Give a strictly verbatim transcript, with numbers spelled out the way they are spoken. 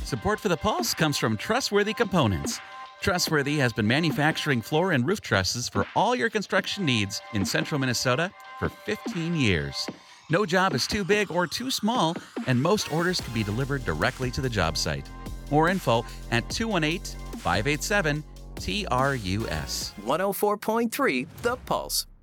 Support for the Pulse comes from Trustworthy Components. Trustworthy has been manufacturing floor and roof trusses for all your construction needs in central Minnesota for fifteen years. No job is too big or too small, and most orders can be delivered directly to the job site. More info at two one eight, five eight seven, T R U S. one oh four point three The Pulse.